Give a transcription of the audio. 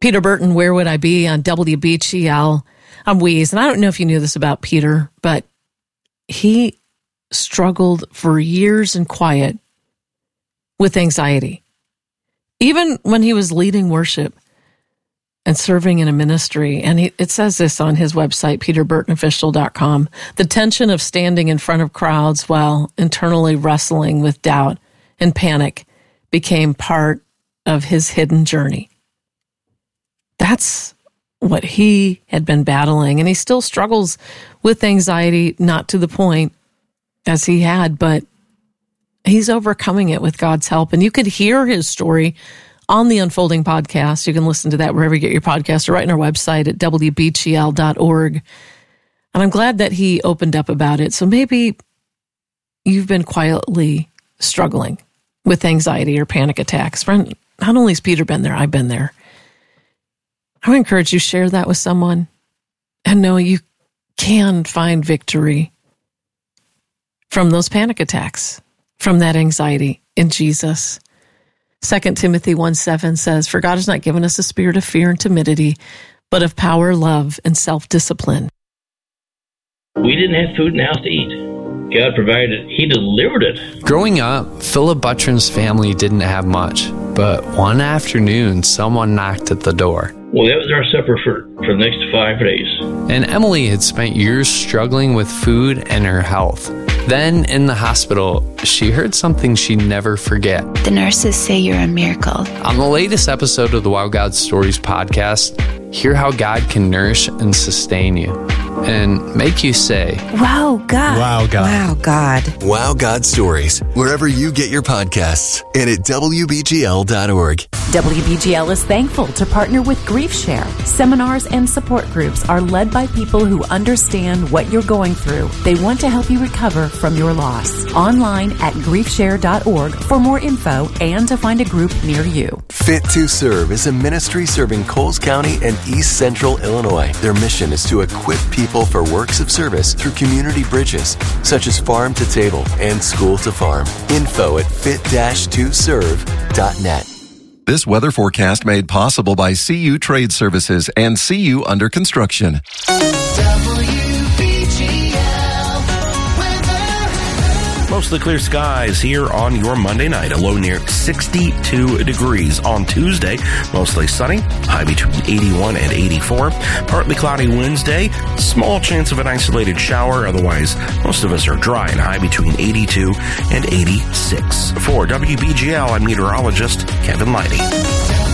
Peter Burton, Where Would I Be, on WBGL on Wheeze. And I don't know if you knew this about Peter, but he struggled for years in quiet with anxiety. Even when he was leading worship and serving in a ministry. And it says this on his website, peterburtonofficial.com. The tension of standing in front of crowds while internally wrestling with doubt and panic became part of his hidden journey. That's what he had been battling. And he still struggles with anxiety, not to the point as he had, but he's overcoming it with God's help. And you could hear his story on the Unfolding podcast. You can listen to that wherever you get your podcast or right on our website at WBGL.org. And I'm glad that he opened up about it. So maybe you've been quietly struggling with anxiety or panic attacks. Friend, not only has Peter been there, I've been there. I would encourage you to share that with someone and know you can find victory from those panic attacks, from that anxiety in Jesus. 2 Timothy 1:7 says, "For God has not given us a spirit of fear and timidity, but of power, love, and self-discipline." We didn't have food in the house to eat. God provided. He delivered it. Growing up, Philip Buttram's family didn't have much, but one afternoon, someone knocked at the door. Well, that was our supper for the next 5 days. And Emily had spent years struggling with food and her health. Then, in the hospital, she heard something she'd never forget. The nurses say you're a miracle. On the latest episode of the Wow God Stories podcast, hear how God can nourish and sustain you and make you say, Wow, God. Wow, God. Wow, God. Wow God Stories, wherever you get your podcasts and at WBGL.org. WBGL is thankful to partner with GriefShare. Seminars and support groups are led by people who understand what you're going through. They want to help you recover from your loss. Online at griefshare.org for more info and to find a group near you. Fit to Serve is a ministry serving Coles County and East Central Illinois. Their mission is to equip people for works of service through community bridges, such as Farm to Table and School to Farm. Info at fit-2serve.net. This weather forecast made possible by CU Trade Services and CU Under Construction. Mostly clear skies here on your Monday night. A low near 62 degrees. On Tuesday, mostly sunny, high between 81 and 84. Partly cloudy Wednesday, small chance of an isolated shower. Otherwise, most of us are dry and high between 82 and 86. For WBGL, I'm meteorologist Kevin Leidy.